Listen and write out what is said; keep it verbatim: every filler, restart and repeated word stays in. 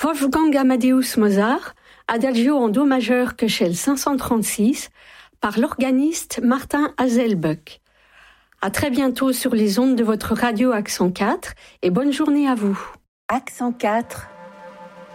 Wolfgang Amadeus Mozart, Adagio en do majeur Köchel cinq cent trente-six, par l'organiste Martin Haselböck. À très bientôt sur les ondes de votre radio Accent quatre et bonne journée à vous. Accent quatre,